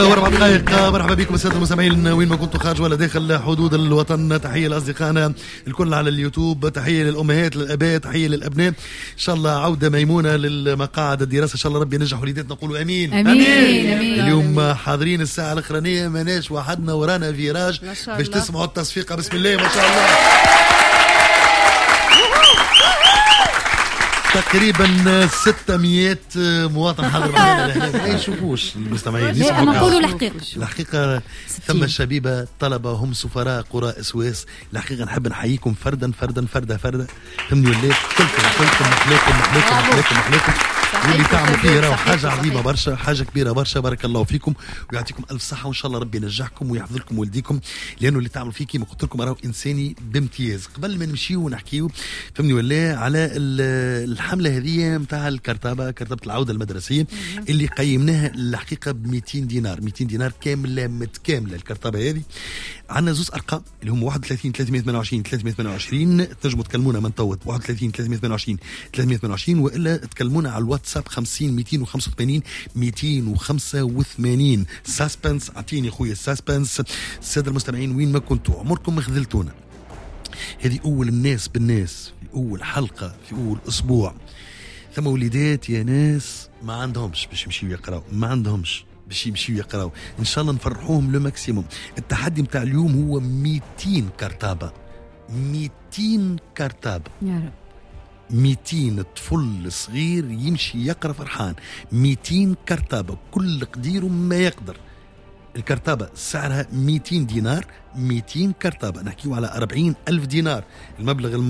4 دقائق. مرحبا بكم السادة المستمعين وين ما كنتوا خارج ولا داخل حدود الوطن. تحية لأصدقائنا الكل على اليوتيوب، تحية للأمهات للأباء، تحية للأبناء. إن شاء الله عودة ميمونة للمقاعد الدراسة، إن شاء الله ربي ينجح وليداتنا. نقولوا أمين. أمين. أمين. اليوم حاضرين الساعة الأخرانية، ماناش وحدنا ورانا فيراج باش تسمعوا التصفيقة. بسم الله ما شاء الله. تقريبا 600 مواطن حاضر معنا. ما يشوفوش المستمعين، لا نقولوا الحقيقة ثم الشبيبة طلبة هم سفراء قرى اسواس. الحقيقة نحب نحييكم فردا فردا فردا فردا. فهمني ولا كلكم محلاكم واللي تعملوا فيه راهو حاجة عظيمة برشا، حاجة كبيرة برشا. بارك الله فيكم ويعطيكم ألف صحة، وإن شاء الله ربي ينجحكم ويحفظ لكم والديكم، لأنه اللي تعملوا فيه كيما قلت لكم راهو إنساني بامتياز. قبل ما نمشيو ونحكيو فهمني ولا على الحملة هذه متاع كرتابة العودة المدرسية اللي قيمناها الحقيقة ب 200 دينار 200 دينار كاملة متكاملة. الكرتابة هذه عندنا زوز أرقام اللي هم 31 328 328. تنجموا تكلمونا من طوت 31 328 328، وإلا تكلمونا على الواتساب 50 285 285. ساسبنس اعطيني خويا الساسبنس. السادة المستمعين وين ما كنتوا عمركم ما خذلتونا. هذه أول الناس بالناس في أول حلقة في أول أسبوع. ثم وليدات يا ناس ما عندهمش باش يمشيوا يقراوا، ما عندهمش باش يمشيوا يقراوا. إن شاء الله نفرحوهم لو ماكسيموم. التحدي متاع اليوم هو 200 كرتابة 200 كرتابة يا رب. 200 طفل صغير يمشي يقرأ فرحان. 200 كرتابة كل قدير ما يقدر. الكرتابة سعرها 200 دينار 200 كرتابة، نحكيو على 40,000 دينار المبلغ